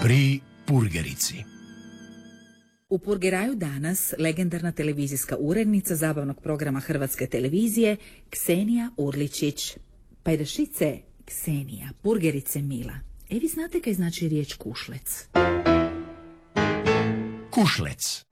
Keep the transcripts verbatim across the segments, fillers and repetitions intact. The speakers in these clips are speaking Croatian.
Pri Purgerici. U Purgeraju danas legendarna televizijska urednica zabavnog programa Hrvatske televizije Ksenija Urličić. Pajdašice Ksenija, Purgerice mila. E, vi znate kaj znači riječ kušlec? Kušlec.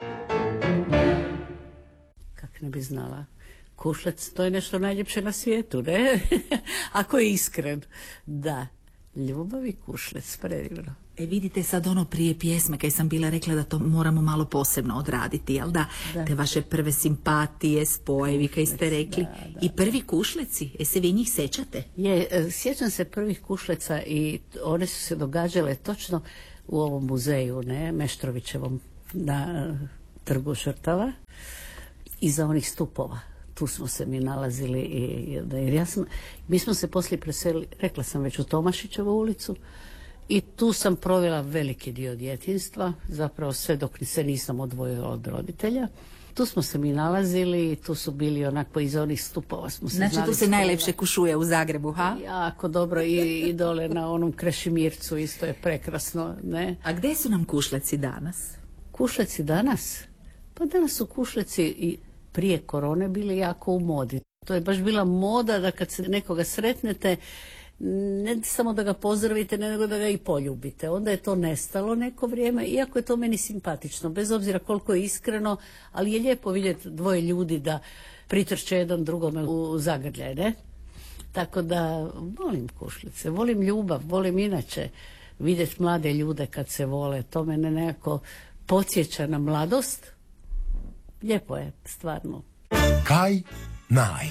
Kak ne bi znala. Kušlec, to je nešto najljepše na svijetu, ne? Ako je iskren. Da, ljubav i kušlec, predivno. E, vidite sad ono prije pjesme, kaj sam bila rekla da to moramo malo posebno odraditi, jel da? Da. Te vaše prve simpatije, spojevi, kaj ste rekli. Da, da, i prvi kušleci, e se vi njih sećate? Je, sjećam se prvih kušleca i one su se događale točno u ovom muzeju, ne, Meštrovićevom, na Trgu žrtava, iza onih stupova. Tu smo se mi nalazili i, jer ja sam, mi smo se poslije preselili, rekla sam već, u Tomašićevu ulicu i tu sam provela veliki dio djetinjstva, zapravo sve dok se nisam odvojila od roditelja. Tu smo se mi nalazili i tu su bili onako iza onih stupova smo se znači znali. Tu se najlepše kušuje u Zagrebu, ha? Jako dobro i, i dole na onom Krešimircu isto je prekrasno, ne? A gdje su nam kušleci danas? Kušleci danas? Pa danas su kušleci i prije korone bili jako u modi. To je baš bila moda da kad se nekoga sretnete, ne samo da ga pozdravite, nego da ga i poljubite. Onda je to nestalo neko vrijeme, iako je to meni simpatično, bez obzira koliko je iskreno, ali je lijepo vidjeti dvoje ljudi da pritrče jedan drugome u zagrljaj, ne? Tako da volim kušlice, volim ljubav, volim inače vidjeti mlade ljude kad se vole. To mene nekako podsjeća na mladost. Lijepo je, stvarno. Kaj naj.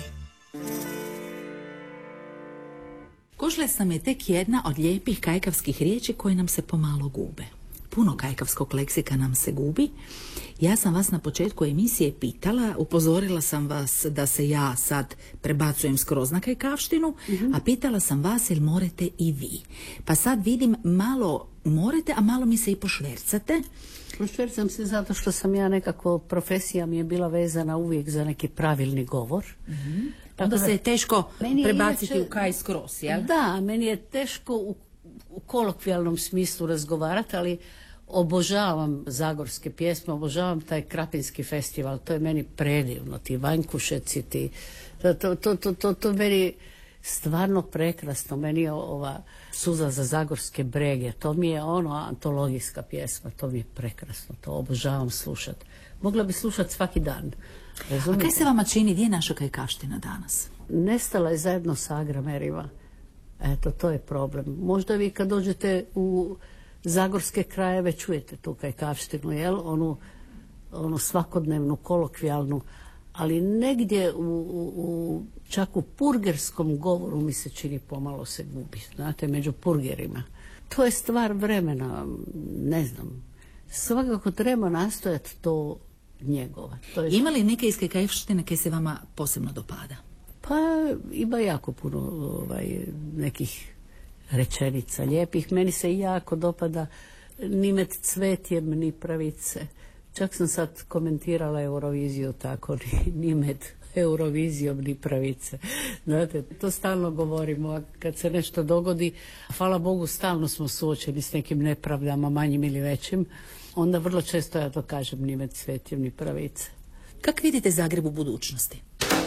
Kušlec nam je tek jedna od lijepih kajkavskih riječi koje nam se pomalo gube. Puno kajkavskog leksika nam se gubi. Ja sam vas na početku emisije pitala, upozorila sam vas da se ja sad prebacujem skroz na kajkavštinu, mm-hmm. a pitala sam vas jel morete i vi. Pa sad vidim malo morete, a malo mi se i pošvercate. Pošvercam se zato što sam ja nekako, profesija mi je bila vezana uvijek za neki pravilni govor. Mm-hmm. Onda se je teško prebaciti inače u kaj skroz, jel? Da, meni je teško u, u kolokvijalnom smislu razgovarati, ali obožavam zagorske pjesme, obožavam taj Krapinski festival, to je meni predivno, ti Vanjkušeci, ti, to, to, to, to, to, to meni stvarno prekrasno, meni je ova Suza za zagorske brege, to mi je ono antologijska pjesma, to mi je prekrasno, to obožavam slušati. Mogla bi slušati svaki dan. Razumite? A kaj se vama čini, gdje je naša kajkavština danas? Nestala je zajedno sa agramerima. Eto, to je problem. Možda vi kad dođete u zagorske krajeve čujete tu kajkavštinu, jel? Onu, onu svakodnevnu, kolokvijalnu, ali negdje u, u, u, čak u purgerskom govoru mi se čini pomalo se gubi, znate, među purgerima. To je stvar vremena, ne znam. Svakako treba nastojati to njegova. To je... Ima li neke iz kajkavštine koje se vama posebno dopada? Pa ima jako puno ovaj, nekih rečenica lijepih. Meni se jako dopada ni med cvetjem, ni pravice. Čak sam sad komentirala Euroviziju tako, ni, ni med Eurovizijom, ni pravice. Znate, to stalno govorimo, a kad se nešto dogodi, hvala Bogu, stalno smo suočeni s nekim nepravdama, manjim ili većim, onda vrlo često ja to kažem, ni med cvetjem, ni pravice. Kako vidite Zagreb u budućnosti?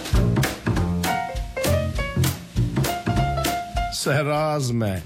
Se razme.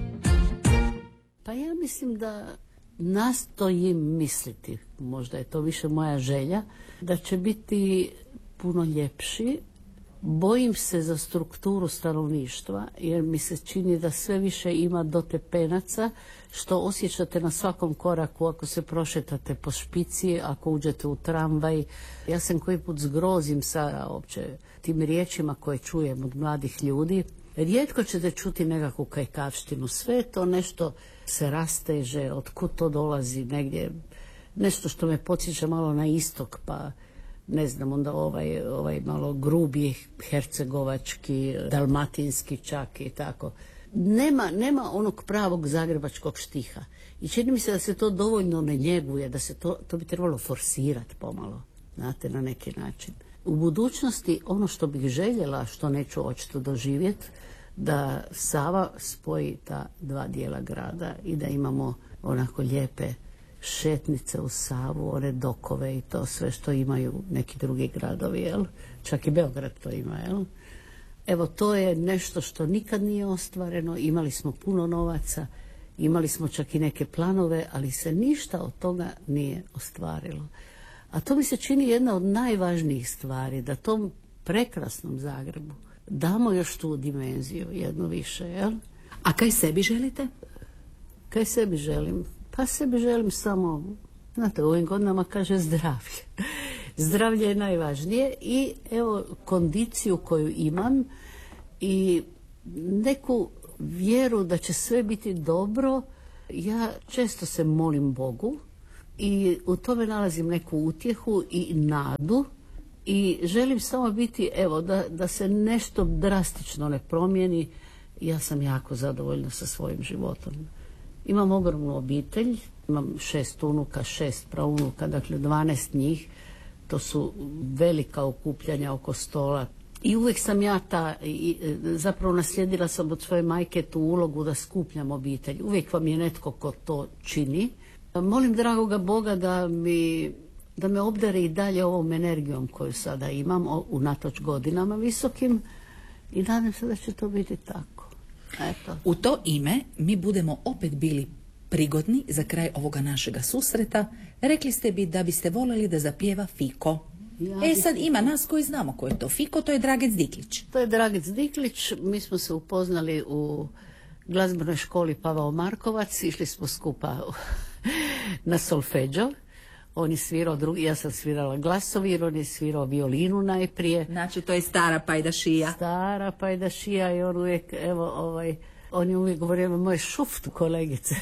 Pa ja mislim da nastojim misliti, možda je to više moja želja, da će biti puno ljepši. Bojim se za strukturu stanovništva, jer mi se čini da sve više ima dotepenaca, što osjećate na svakom koraku ako se prošetate po špici, ako uđete u tramvaj. Ja sam koji put zgrozim sa opće tim riječima koje čujem od mladih ljudi. Rijetko ćete čuti nekakvu kajkavštinu, sve to nešto se rasteže, otkud to dolazi negdje, nešto što me podsjeća malo na istok, pa ne znam, onda ovaj, ovaj malo grubi hercegovački, dalmatinski čak i tako. Nema, nema onog pravog zagrebačkog štiha. I čini mi se da se to dovoljno ne njeguje, da se to, to bi trebalo forsirati pomalo, znate, na neki način. U budućnosti ono što bih željela, što neću očito doživjeti, da Sava spoji ta dva dijela grada i da imamo onako lijepe šetnice u Savu, one dokove i to sve što imaju neki drugi gradovi, jel? Čak i Beograd to ima, jel? Evo, to je nešto što nikad nije ostvareno, imali smo puno novaca, imali smo čak i neke planove, ali se ništa od toga nije ostvarilo. A to mi se čini jedna od najvažnijih stvari, da tom prekrasnom Zagrebu damo još tu dimenziju, jednu više, jel? A kaj sebi želite? Kaj sebi želim? Pa sebi želim samo, znate, u ovim godinama kaže zdravlje. Zdravlje je najvažnije i evo kondiciju koju imam i neku vjeru da će sve biti dobro. Ja često se molim Bogu i u tome nalazim neku utjehu i nadu i želim samo biti, evo, da, da se nešto drastično ne promijeni. Ja sam jako zadovoljna sa svojim životom. Imam ogromnu obitelj, imam šest unuka, šest praunuka, dakle dvanaest njih. To su velika okupljanja oko stola. I uvijek sam ja ta, i, zapravo naslijedila sam od svoje majke tu ulogu da skupljam obitelj. Uvijek vam je netko ko to čini. Molim dragoga Boga da mi, da me obdari i dalje ovom energijom koju sada imam, unatoč godinama visokim, i nadam se da će to biti tako. Eto. U to ime mi budemo opet bili prigodni za kraj ovoga našega susreta. Rekli ste bi da biste voljeli da zapjeva Fiko. Ja e sad ima nas koji znamo ko je to Fiko, to je Dragec Diklić. To je Dragec Diklić, mi smo se upoznali u glazbenoj školi Pavao Markovac, išli smo skupa na solfeđo. On je svirao drugi, ja sam svirala glasovir, on je svirao violinu najprije. Znači to je stara pajdašija. Stara pajdašija i on uvijek, evo, ovaj, on je uvijek govorio moj šuft, kolegice.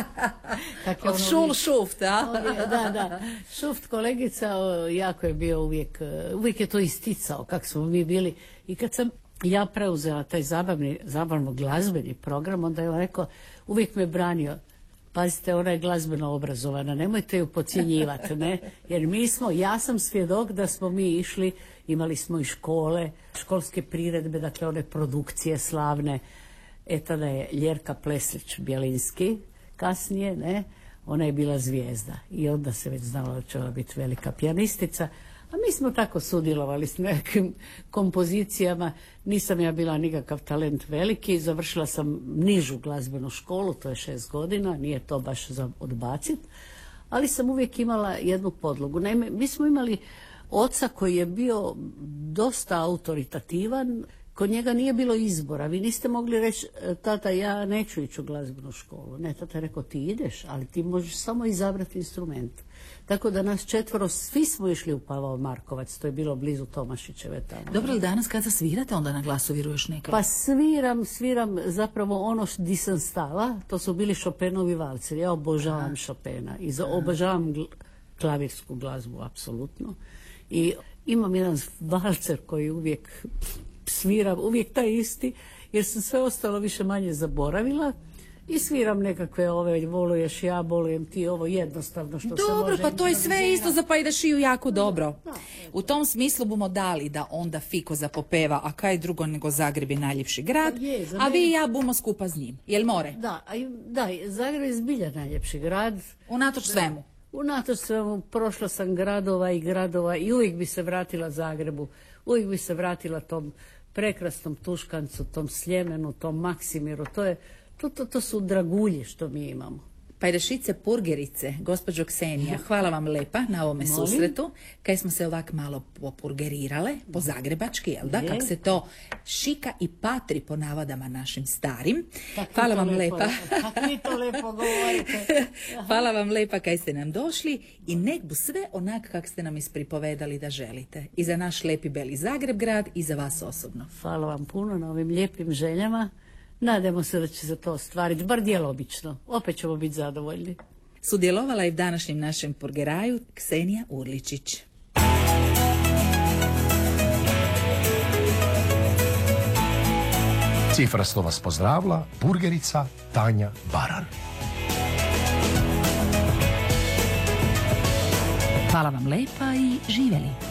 Od šul uvijek, šuft, a? Je, da, da. Šuft kolegica, o, jako je bio uvijek, uvijek je to isticao, kako smo mi bili. I kad sam ja preuzela taj zabavni, zabavno glazbeni program, onda je on rekao, uvijek me branio. Pazite, ona je glazbeno obrazovana, nemojte ju podcjenjivati, ne? Jer mi smo, ja sam svjedok da smo mi išli, imali smo i škole, školske priredbe, dakle one produkcije slavne. E tada je Ljerka Pleslić-Bjelinski, kasnije, ne? Ona je bila zvijezda i onda se već znala da će ona biti velika pijanistica. A mi smo tako sudjelovali s nekim kompozicijama. Nisam ja bila nikakav talent veliki, završila sam nižu glazbenu školu, to je šest godina, nije to baš za odbacit, ali sam uvijek imala jednu podlogu. Naime, mi smo imali oca koji je bio dosta autoritativan, kod njega nije bilo izbora. Vi niste mogli reći, tata, ja neću ići u glazbenu školu. Ne, tata je rekao, ti ideš, ali ti možeš samo izabrati instrument. Tako da nas četvoro, svi smo išli u Pavao Markovac, to je bilo blizu Tomašićeve tamo. Dobro, li danas kada svirate onda na glasoviru još nekada? Pa sviram, sviram zapravo ono di sam stala, to su bili Chopinovi valceri. Ja obožavam Chopina i za, obožavam gl- klavirsku glazbu, apsolutno. I imam jedan valcer koji uvijek sviram, uvijek taj isti, jer sam sve ostalo više manje zaboravila. I sviram nekakve ove, voluješ ja, bolujem ti, ovo jednostavno što dobro, se može... Dobro, pa to je sve isto za pajdašiju jako dobro. Da, da, u tom smislu bomo dali da onda Fiko zapopeva, a kaj drugo nego Zagreb je najljepši grad, je, a vi i ja bumo skupa s njim. Jel more? Da, a, da, Zagreb je zbilja najljepši grad. Unatoč svemu? Unatoč svemu, prošla sam gradova i gradova i uvijek bi se vratila Zagrebu, uvijek bi se vratila tom prekrasnom Tuškancu, tom Sljemenu, tom Maksimiru, to je... To, to, to su dragulji što mi imamo. Pajdašice Purgerice, gospođo Ksenija, hvala vam lepa na ovome Molim? susretu. Kaj smo se ovak malo popurgerirale, po zagrebački, jel da? Je. Kak se to šika i patri po navodama našim starim. Kako hvala vam lepo, lepa. Kako vi to lepo govorite. Hvala vam lepa kaj ste nam došli i nek bu sve onak kak ste nam ispripovedali da želite. I za naš lepi beli Zagreb grad i za vas osobno. Hvala vam puno na ovim lijepim željama. Nadamo se da će se to ostvariti, bar djelomično. Opet ćemo biti zadovoljni. Sudjelovala je v današnjem našem purgeraju Ksenija Urličić. Cifrasto vas pozdravila purgerica Tanja Baran. Hvala vam lepa i živjeli.